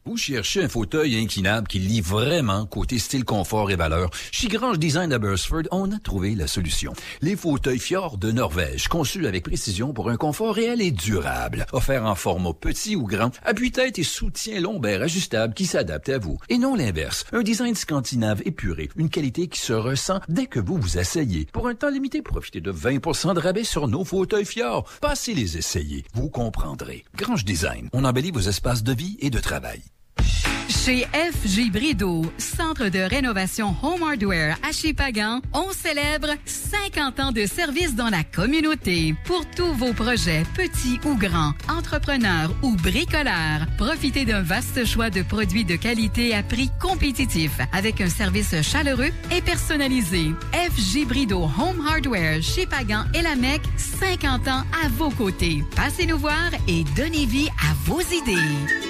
Vous cherchez un fauteuil inclinable qui lie vraiment côté style, confort et valeur? Chez Grange Design à Beresford, on a trouvé la solution. Les fauteuils Fjord de Norvège, conçus avec précision pour un confort réel et durable. Offerts en format petit ou grand, appuie-tête et soutien lombaire ajustable qui s'adapte à vous. Et non l'inverse. Un design scandinave épuré, une qualité qui se ressent dès que vous vous asseyez. Pour un temps limité, profitez de 20% de rabais sur nos fauteuils Fjord. Passez les essayer. Vous comprendrez. Grange Design, on embellit vos espaces de vie et de travail. Chez FG Brideau, centre de rénovation Home Hardware à Shippagan, on célèbre 50 ans de service dans la communauté. Pour tous vos projets, petits ou grands, entrepreneurs ou bricoleurs, profitez d'un vaste choix de produits de qualité à prix compétitif avec un service chaleureux et personnalisé. FG Brideau Home Hardware, Shippagan et la Mecque, 50 ans à vos côtés. Passez nous voir et donnez vie à vos idées.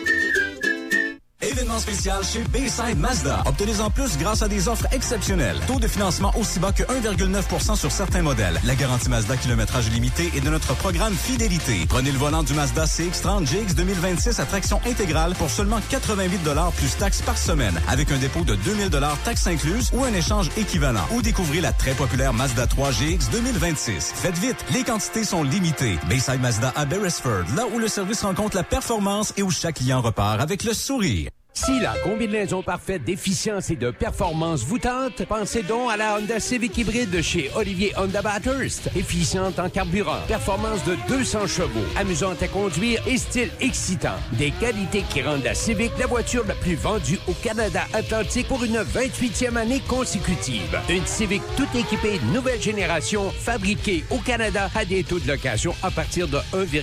Événement spécial chez Bayside Mazda. Obtenez-en plus grâce à des offres exceptionnelles. Taux de financement aussi bas que 1,9% sur certains modèles. La garantie Mazda kilométrage limité et de notre programme Fidélité. Prenez le volant du Mazda CX-30 GX 2026 à traction intégrale pour seulement 88 $ plus taxes par semaine, avec un dépôt de 2000 $ taxes incluses ou un échange équivalent. Ou découvrez la très populaire Mazda 3 GX 2026. Faites vite, les quantités sont limitées. Bayside Mazda à Beresford, là où le service rencontre la performance et où chaque client repart avec le sourire. Si la combinaison parfaite d'efficience et de performance vous tente, pensez donc à la Honda Civic hybride de chez Olivier Honda Bathurst. Efficiente en carburant, performance de 200 chevaux, amusante à conduire et style excitant. Des qualités qui rendent la Civic la voiture la plus vendue au Canada Atlantique pour une 28e année consécutive. Une Civic toute équipée nouvelle génération, fabriquée au Canada à des taux de location à partir de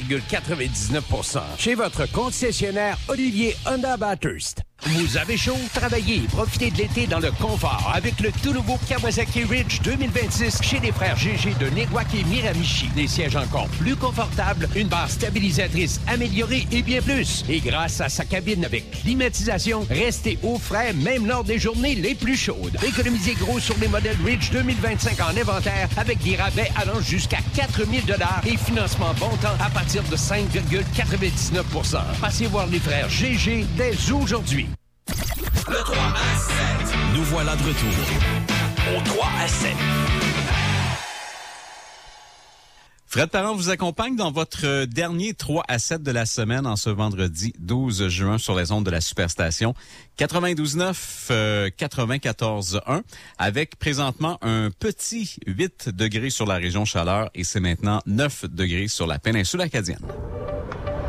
1,99%. Chez votre concessionnaire Olivier Honda Bathurst. Vous avez chaud? Travaillez et profitez de l'été dans le confort avec le tout nouveau Kawasaki Ridge 2026 chez les frères GG de Néguac et Miramichi. Des sièges encore plus confortables, une barre stabilisatrice améliorée et bien plus. Et grâce à sa cabine avec climatisation, restez au frais même lors des journées les plus chaudes. Économisez gros sur les modèles Ridge 2025 en inventaire avec des rabais allant jusqu'à 4000 $ et financement bon temps à partir de 5,99%. Passez voir les frères GG dès aujourd'hui. Le 3 à 7. Nous voilà de retour au 3 à 7. Fred Parent vous accompagne dans votre dernier 3 à 7 de la semaine en ce vendredi 12 juin sur les ondes de la Superstation 92.9, 94.1 avec présentement un petit 8 degrés sur la région Chaleur et c'est maintenant 9 degrés sur la péninsule acadienne.